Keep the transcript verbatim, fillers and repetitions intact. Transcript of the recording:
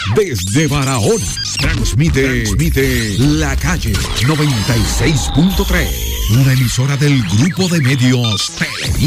Desde Barahona, transmite, transmite La Calle noventa y seis punto tres, una emisora del Grupo de Medios Televisa.